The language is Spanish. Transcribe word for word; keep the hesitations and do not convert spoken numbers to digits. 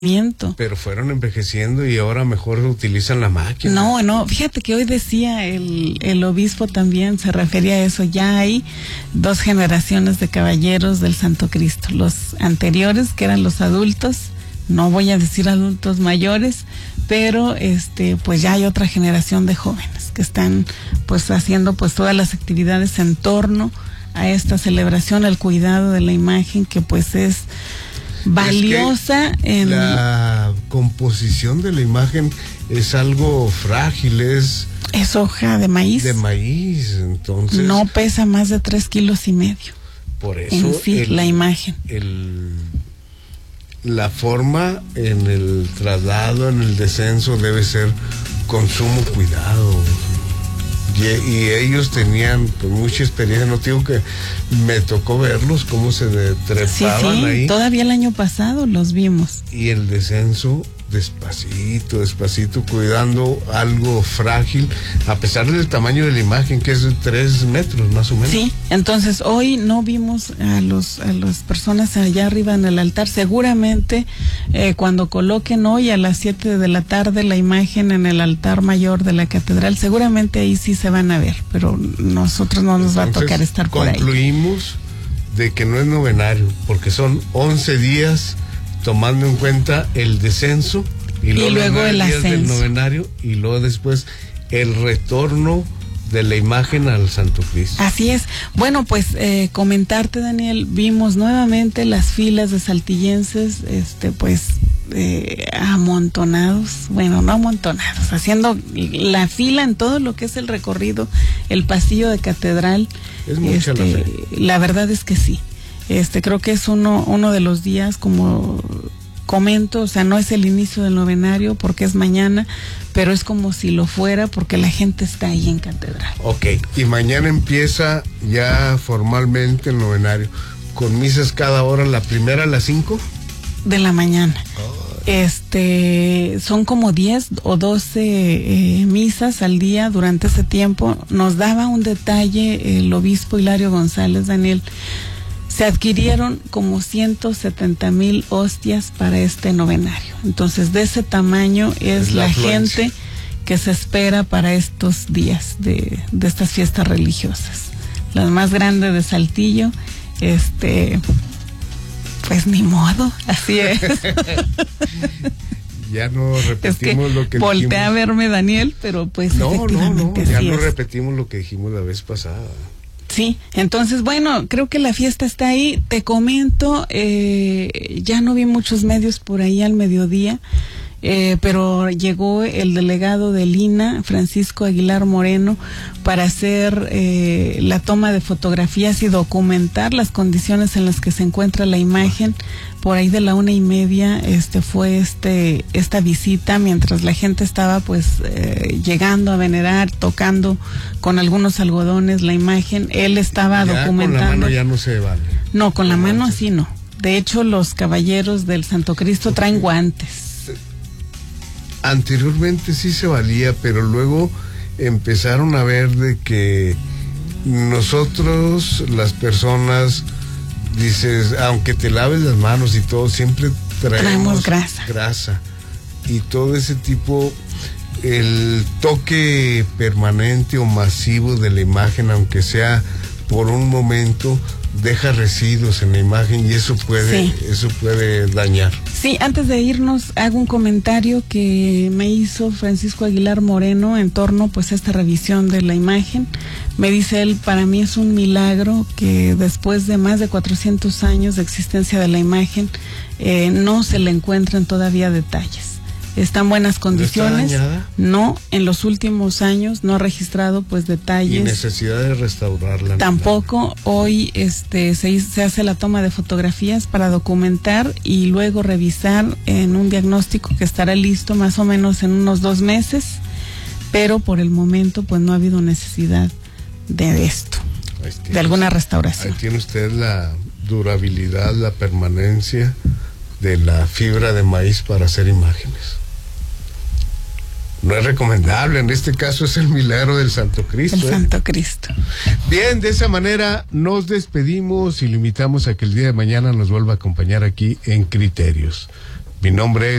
Pero fueron envejeciendo y ahora mejor utilizan la máquina. No, no, fíjate que hoy decía el, el obispo también, se refería a eso, ya hay dos generaciones de caballeros del Santo Cristo, los anteriores que eran los adultos, no voy a decir adultos mayores, pero este pues ya hay otra generación de jóvenes que están pues haciendo pues todas las actividades en torno a esta celebración, el cuidado de la imagen que pues es valiosa. Es que en la composición de la imagen es algo frágil, es es hoja de maíz de maíz, entonces no pesa más de tres kilos y medio. Por eso en sí, el, la imagen el, la forma en el traslado, en el descenso debe ser con sumo cuidado. Y, y ellos tenían pues, mucha experiencia, no digo que me tocó verlos cómo se trepaban sí, sí, ahí. Todavía el año pasado los vimos. Y el descenso despacito, despacito, cuidando algo frágil, a pesar del tamaño de la imagen, que es de tres metros más o menos. Sí, entonces hoy no vimos a los a las personas allá arriba en el altar. Seguramente eh, cuando coloquen hoy a las siete de la tarde la imagen en el altar mayor de la catedral, seguramente ahí sí se van a ver, pero nosotros no nos entonces, va a tocar estar por ahí. Concluimos de que no es novenario, porque son once días tomando en cuenta el descenso y luego, y luego el ascenso del novenario y luego después el retorno de la imagen al Santo Cristo. Así es. Bueno, pues eh, comentarte, Daniel, vimos nuevamente las filas de saltillenses, este, pues eh, amontonados, bueno, no amontonados, haciendo la fila en todo lo que es el recorrido, el pasillo de catedral. Es mucha este, la fe. La verdad es que sí. Este, creo que es uno, uno de los días, como comento, o sea, no es el inicio del novenario porque es mañana, pero es como si lo fuera porque la gente está ahí en catedral. Ok, y mañana empieza ya formalmente el novenario, con misas cada hora, la primera a las cinco de la mañana. Oh. Este, son como diez o doce eh, misas al día durante ese tiempo. Nos daba un detalle el obispo Hilario González, Daniel. Se adquirieron como ciento setenta mil hostias para este novenario. Entonces, de ese tamaño es, es la, la gente que se espera para estos días de, de estas fiestas religiosas. La más grande de Saltillo, este, pues ni modo, así es. Ya no repetimos es que lo que voltea dijimos. a verme, Daniel, pero pues no, efectivamente no, no, ya sí no es. repetimos lo que dijimos la vez pasada. Sí, entonces bueno, creo que la fiesta está ahí. Te comento, eh, ya no vi muchos medios por ahí al mediodía, eh, pero llegó el delegado del I N A, Francisco Aguilar Moreno, para hacer eh, la toma de fotografías y documentar las condiciones en las que se encuentra la imagen. Por ahí de la una y media este fue este esta visita, mientras la gente estaba pues eh, llegando a venerar, tocando con algunos algodones la imagen. Él estaba ya documentando. Con la mano ya no se vale. No, con la mano así no. De hecho, los caballeros del Santo Cristo traen guantes. Anteriormente sí se valía, pero luego empezaron a ver de que nosotros, las personas, dices, aunque te laves las manos y todo, siempre traemos, traemos grasa. grasa. Y todo ese tipo, el toque permanente o masivo de la imagen, aunque sea por un momento, deja residuos en la imagen y eso puede, sí. eso puede dañar. Sí, antes de irnos hago un comentario que me hizo Francisco Aguilar Moreno en torno pues a esta revisión de la imagen. Me dice él, para mí es un milagro que después de más de cuatrocientos años de existencia de la imagen eh, no se le encuentran todavía detalles. Está en buenas condiciones. No, en los últimos años no ha registrado pues detalles. Y necesidad de restaurarla. Tampoco. Hoy este se, se hace la toma de fotografías para documentar y luego revisar en un diagnóstico que estará listo más o menos en unos dos meses, pero por el momento pues no ha habido necesidad de esto, de alguna restauración. Ahí tiene usted la durabilidad, la permanencia de la fibra de maíz para hacer imágenes. No es recomendable, en este caso es el milagro del Santo Cristo. El ¿eh? Santo Cristo. Bien, de esa manera nos despedimos y lo invitamos a que el día de mañana nos vuelva a acompañar aquí en Criterios. Mi nombre es